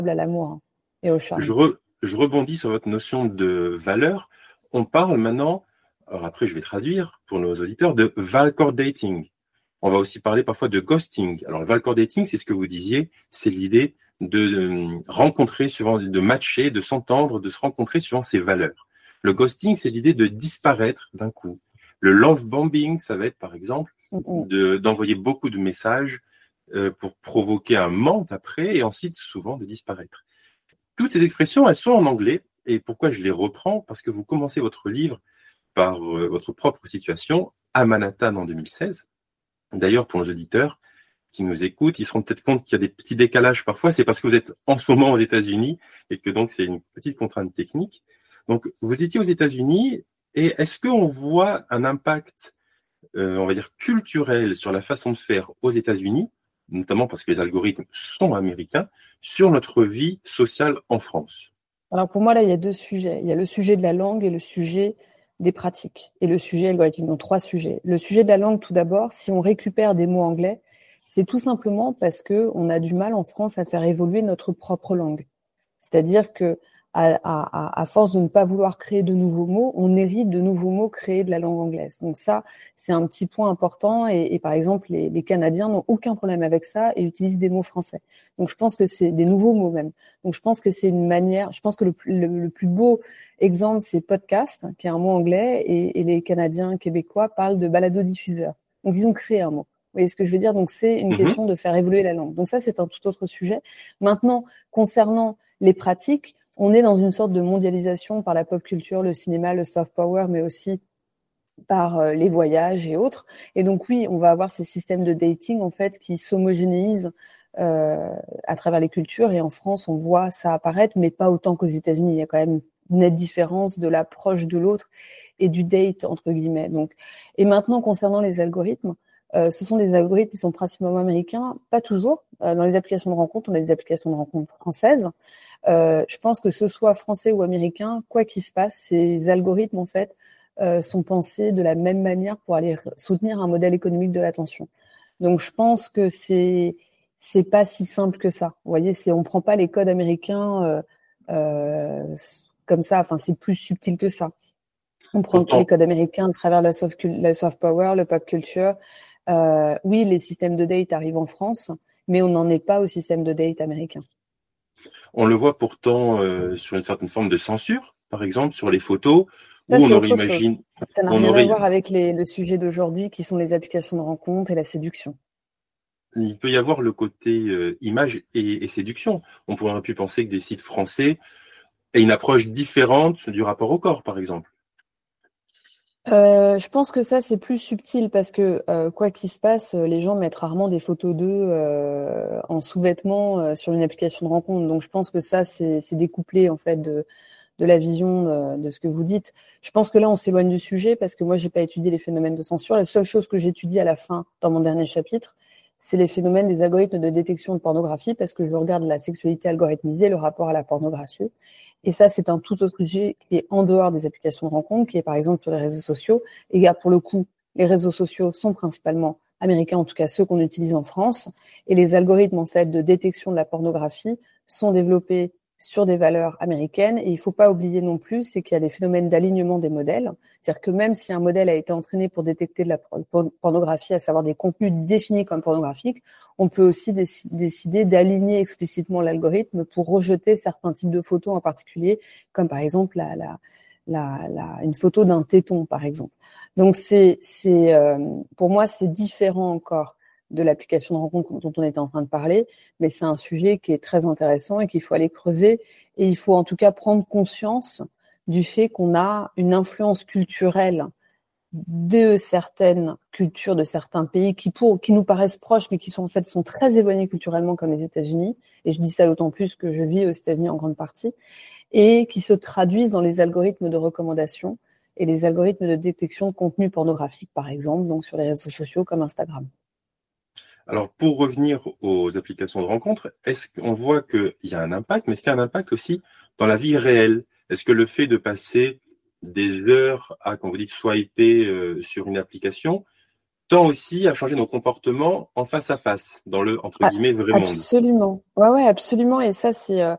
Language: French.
à l'amour hein, et au charme. Je rebondis sur votre notion de valeur. On parle maintenant, alors après je vais traduire pour nos auditeurs, de valcore dating. On va aussi parler parfois de ghosting. Alors le valcore dating, c'est ce que vous disiez, c'est l'idée de rencontrer suivant, de matcher, de s'entendre, de se rencontrer suivant ses valeurs. Le ghosting, c'est l'idée de disparaître d'un coup. Le love bombing, ça va être par exemple d'envoyer beaucoup de messages pour provoquer un manque après et ensuite souvent de disparaître. Toutes ces expressions, elles sont en anglais. Et pourquoi je les reprends? Parce que vous commencez votre livre par votre propre situation à Manhattan en 2016. D'ailleurs, pour nos auditeurs qui nous écoutent, ils se rendent peut-être compte qu'il y a des petits décalages parfois. C'est parce que vous êtes en ce moment aux États-Unis et que donc c'est une petite contrainte technique. Donc, vous étiez aux États-Unis et est-ce qu'on voit un impact, on va dire, culturel sur la façon de faire aux États-Unis, notamment parce que les algorithmes sont américains, sur notre vie sociale en France? Alors pour moi, là, il y a deux sujets. Il y a le sujet de la langue et le sujet des pratiques. Et le sujet algorithmique, donc 3 sujets. Le sujet de la langue, tout d'abord, si on récupère des mots anglais, c'est tout simplement parce qu'on a du mal en France à faire évoluer notre propre langue. C'est-à-dire que à force de ne pas vouloir créer de nouveaux mots, on hérite de nouveaux mots créés de la langue anglaise. Donc ça, c'est un petit point important. Et par exemple, les Canadiens n'ont aucun problème avec ça et utilisent des mots français. Donc je pense que c'est des nouveaux mots même. Donc je pense que c'est une manière. Je pense que le plus beau exemple, c'est podcast, qui est un mot anglais, et les Canadiens québécois parlent de balado-diffuseur. Donc ils ont créé un mot. Vous voyez ce que je veux dire? Donc c'est une question de faire évoluer la langue. Donc ça, c'est un tout autre sujet. Maintenant, concernant les pratiques, on est dans une sorte de mondialisation par la pop culture, le cinéma, le soft power, mais aussi par les voyages et autres. Et donc oui, on va avoir ces systèmes de dating en fait qui s'homogénéisent à travers les cultures. Et en France, on voit ça apparaître, mais pas autant qu'aux États-Unis. Il y a quand même une nette différence de l'approche de l'autre et du date entre guillemets. Donc, et maintenant concernant les algorithmes. Ce sont des algorithmes qui sont principalement américains, pas toujours. Dans les applications de rencontres, on a des applications de rencontres françaises. Je pense que ce soit français ou américain, quoi qu'il se passe, ces algorithmes en fait sont pensés de la même manière pour aller soutenir un modèle économique de l'attention. Donc je pense que c'est pas si simple que ça. Vous voyez, on prend pas les codes américains comme ça. Enfin, c'est plus subtil que ça. On prend les codes américains à travers la soft power, le pop culture. Oui, les systèmes de date arrivent en France, mais on n'en est pas au système de date américain. On le voit pourtant sur une certaine forme de censure, par exemple, sur les photos, ça, où on aurait imaginé... Ça n'a rien à voir avec le sujet d'aujourd'hui, qui sont les applications de rencontre et la séduction. Il peut y avoir le côté image et séduction. On pourrait pu penser que des sites français aient une approche différente du rapport au corps, par exemple. Je pense que ça, c'est plus subtil parce que quoi qu'il se passe, les gens mettent rarement des photos d'eux en sous-vêtements sur une application de rencontre. Donc je pense que ça, c'est découplé en fait de la vision de ce que vous dites. Je pense que là, on s'éloigne du sujet parce que moi, j'ai pas étudié les phénomènes de censure. La seule chose que j'étudie à la fin, dans mon dernier chapitre, c'est les phénomènes des algorithmes de détection de pornographie parce que je regarde la sexualité algorithmisée, le rapport à la pornographie. Et ça, c'est un tout autre sujet qui est en dehors des applications de rencontre, qui est par exemple sur les réseaux sociaux. Et là, pour le coup, les réseaux sociaux sont principalement américains, en tout cas ceux qu'on utilise en France. Et les algorithmes, en fait, de détection de la pornographie sont développés sur des valeurs américaines. Et il ne faut pas oublier non plus, c'est qu'il y a des phénomènes d'alignement des modèles. C'est-à-dire que même si un modèle a été entraîné pour détecter de la pornographie, à savoir des contenus définis comme pornographiques, on peut aussi décider d'aligner explicitement l'algorithme pour rejeter certains types de photos en particulier, comme par exemple une photo d'un téton, par exemple. Donc pour moi, c'est différent encore de l'application de rencontre dont on était en train de parler, mais c'est un sujet qui est très intéressant et qu'il faut aller creuser. Et il faut en tout cas prendre conscience du fait qu'on a une influence culturelle de certaines cultures, de certains pays qui nous paraissent proches, mais qui sont en fait sont très éloignés culturellement, comme les États-Unis. Et je dis ça d'autant plus que je vis aux États-Unis en grande partie, et qui se traduisent dans les algorithmes de recommandation et les algorithmes de détection de contenu pornographique, par exemple, donc sur les réseaux sociaux comme Instagram. Alors, pour revenir aux applications de rencontre, est-ce qu'on voit qu'il y a un impact, mais est-ce qu'il y a un impact aussi dans la vie réelle? Est-ce que le fait de passer des heures à, quand vous dites, swiper sur une application, tend aussi à changer nos comportements en face à face, dans le, entre guillemets, vrai monde. Absolument. Ouais, absolument. Et ça,